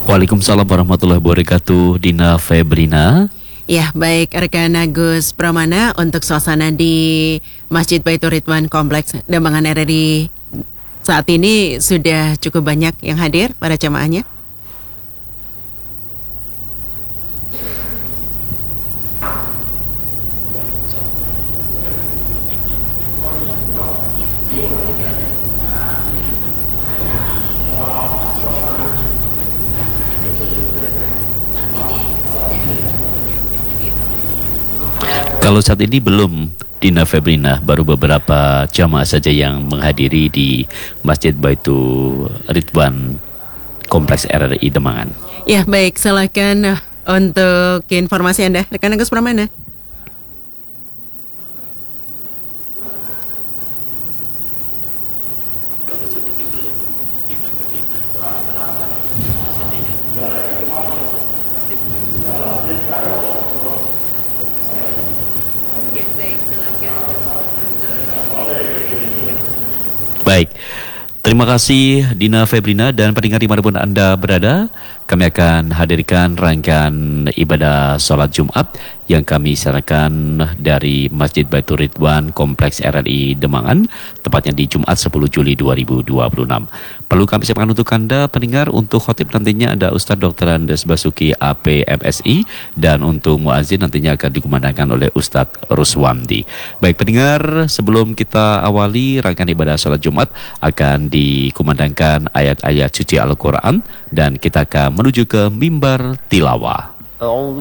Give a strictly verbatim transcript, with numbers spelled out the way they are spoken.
Waalaikumsalam warahmatullahi wabarakatuh, Dina Febrina. Ya, baik rekan Agus Pramana, untuk suasana di Masjid Baitur Ridwan Kompleks Dembangan R R I saat ini sudah cukup banyak yang hadir para jamaahnya. Kalau saat ini belum, Dina Febrina, baru beberapa jamaah saja yang menghadiri di Masjid Baitur Ridwan Kompleks R R I Demangan. Ya, baik, silakan uh, untuk informasi Anda, rekan Agus Pramana. Baik, terima kasih Dina Febrina dan pendengar dimanapun Anda berada. Kami akan hadirkan rangkaian ibadah sholat Jumat yang kami siarkan dari Masjid Baitur Ridwan Kompleks R R I Demangan, tepatnya di Jumat sepuluh Juli dua ribu dua puluh enam. Perlu kami siapkan untuk Anda pendengar, untuk khotib nantinya ada Ustadz Doktor Andes Basuki A P M S I, dan untuk muazzin nantinya akan dikumandangkan oleh Ustadz Ruswandi. Baik pendengar, sebelum kita awali rangkaian ibadah sholat Jumat, akan dikumandangkan ayat-ayat suci Al-Quran dan kita akan menuju ke mimbar tilawah.